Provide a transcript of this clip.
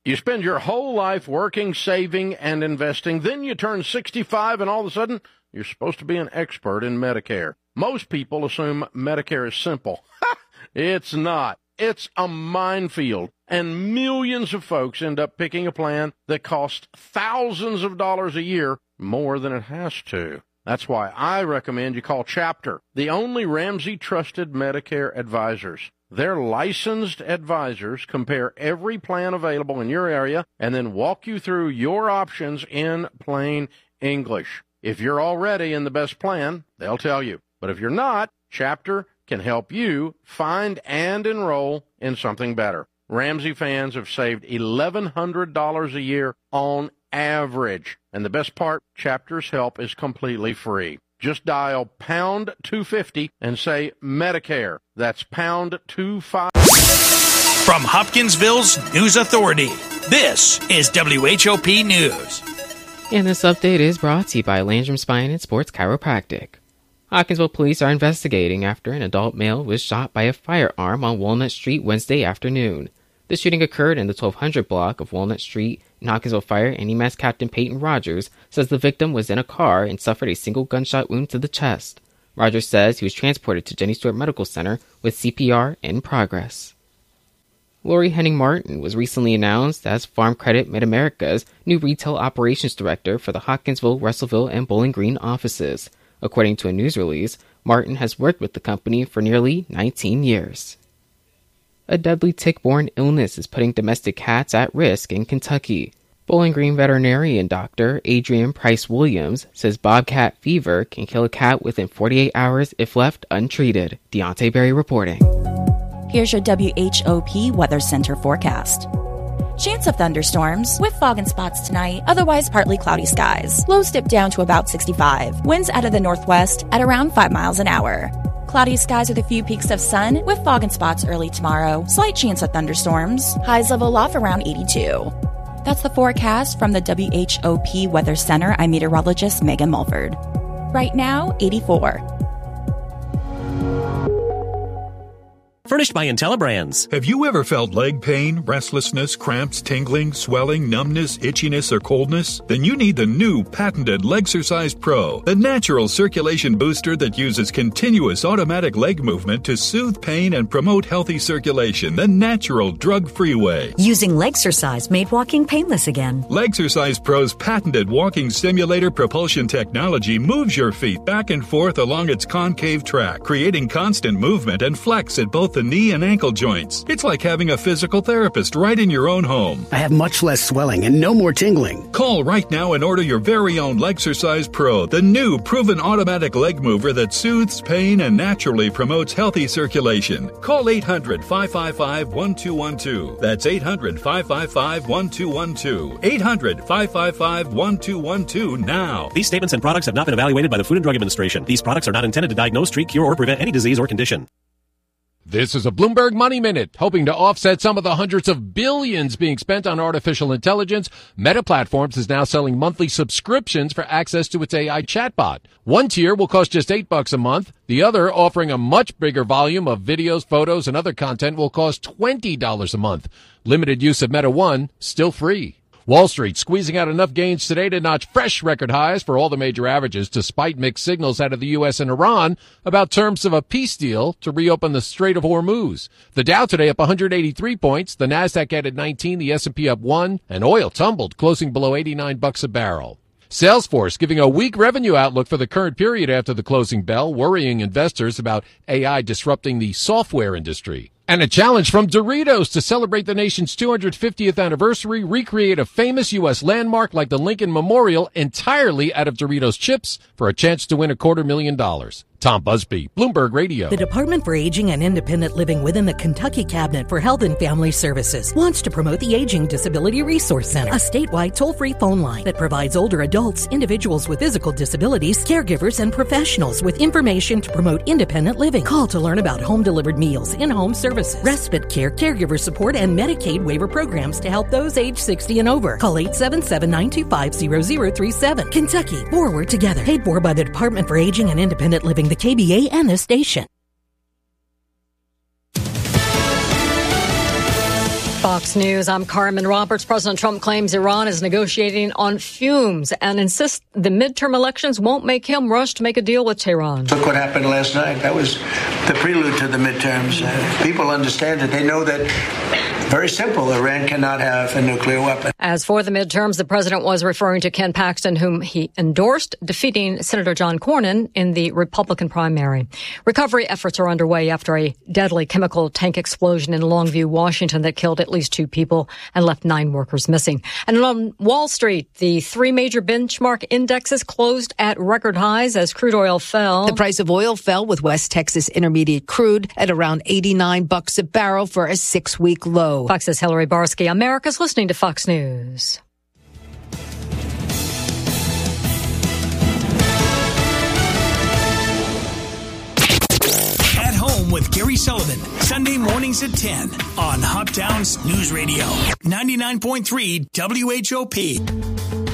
You spend your whole life working, saving, and investing. Then you turn 65 and all of a sudden you're supposed to be an expert in Medicare. Most people assume Medicare is simple. It's not. It's a minefield. And millions of folks end up picking a plan that costs thousands of dollars a year more than it has to. That's why I recommend you call Chapter, the only Ramsey-trusted Medicare advisors. Their licensed advisors compare every plan available in your area and then walk you through your options in plain English. If you're already in the best plan, they'll tell you. But if you're not, Chapter can help you find and enroll in something better. Ramsey fans have saved $1,100 a year on average. And the best part, Chapter's help is completely free. Just dial pound 250 and say Medicare. That's pound 25. From Hopkinsville's News Authority, this is WHOP News. And this update is brought to you by Landrum Spine and Sports Chiropractic. Hopkinsville police are investigating after an adult male was shot by a firearm on Walnut Street Wednesday afternoon. The shooting occurred in the 1200 block of Walnut Street, and Hopkinsville Fire and EMS Captain Peyton Rogers says the victim was in a car and suffered a single gunshot wound to the chest. Rogers says he was transported to Jenny Stewart Medical Center with CPR in progress. Lori Henning Martin was recently announced as Farm Credit Mid-America's new retail operations director for the Hopkinsville, Russellville, and Bowling Green offices. According to a news release, Martin has worked with the company for nearly 19 years. A deadly tick-borne illness is putting domestic cats at risk in Kentucky. Bowling Green veterinarian Dr. Adrian Price Williams says bobcat fever can kill a cat within 48 hours if left untreated. Deontay Berry reporting. Here's your WHOP Weather Center forecast. Chance of thunderstorms with fog and spots tonight, otherwise partly cloudy skies. Lows dip down to about 65. Winds out of the northwest at around 5 miles an hour. Cloudy skies with a few peaks of sun with fog and spots early tomorrow. Slight chance of thunderstorms. Highs level off around 82. That's the forecast from the WHOP Weather Center. I'm meteorologist Megan Mulford. Right now, 84. Furnished by IntelliBrands. Have you ever felt leg pain, restlessness, cramps, tingling, swelling, numbness, itchiness, or coldness? Then you need the new patented Legsercise Pro, the natural circulation booster that uses continuous automatic leg movement to soothe pain and promote healthy circulation the natural drug-free way. Using Legsercise made walking painless again. Legsercise Pro's patented walking simulator propulsion technology moves your feet back and forth along its concave track, creating constant movement and flex at both the knee and ankle joints. It's like having a physical therapist right in your own home. I have much less swelling and no more tingling. Call right now and order your very own Legsercise Pro, the new proven automatic leg mover that soothes pain and naturally promotes healthy circulation. Call 800-555-1212. That's 800-555-1212. 800-555-1212 now. These statements and products have not been evaluated by the Food and Drug Administration. These products are not intended to diagnose, treat, cure, or prevent any disease or condition. This is a Bloomberg Money Minute. Hoping to offset some of the hundreds of billions being spent on artificial intelligence, Meta Platforms is now selling monthly subscriptions for access to its AI chatbot. One tier will cost just $8 a month. The other, offering a much bigger volume of videos, photos, and other content, will cost $20 a month. Limited use of Meta One, still free. Wall Street squeezing out enough gains today to notch fresh record highs for all the major averages, despite mixed signals out of the U.S. and Iran about terms of a peace deal to reopen the Strait of Hormuz. The Dow today up 183 points, the Nasdaq added 19, the S&P up 1, and oil tumbled, closing below $89 a barrel. Salesforce giving a weak revenue outlook for the current period after the closing bell, worrying investors about AI disrupting the software industry. And a challenge from Doritos to celebrate the nation's 250th anniversary, recreate a famous U.S. landmark like the Lincoln Memorial entirely out of Doritos chips for a chance to win $250,000. Tom Busby, Bloomberg Radio. The Department for Aging and Independent Living within the Kentucky Cabinet for Health and Family Services wants to promote the Aging Disability Resource Center, a statewide toll-free phone line that provides older adults, individuals with physical disabilities, caregivers, and professionals with information to promote independent living. Call to learn about home-delivered meals, in-home services, respite care, caregiver support, and Medicaid waiver programs to help those age 60 and over. Call 877-925-0037. Kentucky, forward together. Paid for by the Department for Aging and Independent Living, the KBA, and this station. Fox News, I'm Carmen Roberts. President Trump claims Iran is negotiating on fumes and insists the midterm elections won't make him rush to make a deal with Tehran. Look what happened last night. That was the prelude to the midterms. People understand it. They know that, very simple, Iran cannot have a nuclear weapon. As for the midterms, the president was referring to Ken Paxton, whom he endorsed, defeating Senator John Cornyn in the Republican primary. Recovery efforts are underway after a deadly chemical tank explosion in Longview, Washington, that killed at least 2 people and left 9 workers missing. And on Wall Street, the 3 major benchmark indexes closed at record highs as crude oil fell. The price of oil fell, with West Texas Intermediate crude at around $89 a barrel for a 6-week low. Fox's Hillary Barsky. America's listening to Fox News. At Home with Gary Sullivan, Sunday mornings at 10 on Hoptown's News Radio, 99.3 WHOP.